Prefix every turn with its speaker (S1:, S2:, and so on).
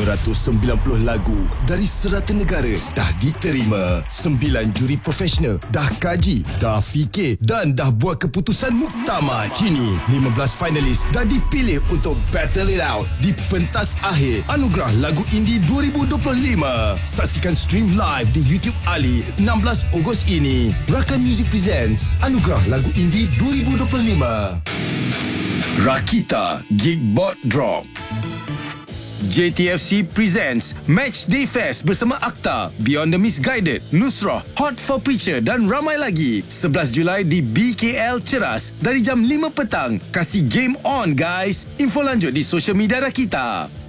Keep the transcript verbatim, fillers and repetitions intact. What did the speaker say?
S1: ratus sembilan puluh lagu dari serata negara dah diterima. Sembilan juri profesional dah kaji, dah fikir dan dah buat keputusan muktamad. Kini lima belas finalis dah dipilih untuk battle it out di pentas akhir Anugerah Lagu Indie dua ribu dua puluh lima. Saksikan stream live di YouTube Ali enam belas Ogos ini. Rakan Music presents Anugerah Lagu Indie dua ribu dua puluh lima. Rakita Gigbot Drop. J T F C presents Match Day Fest bersama Akta, Beyond the Misguided, Nusrah, Hot for Preacher dan ramai lagi. sebelas Julai di B K L Ceras dari jam lima petang. Kasih game on guys. Info lanjut di social media Rakita.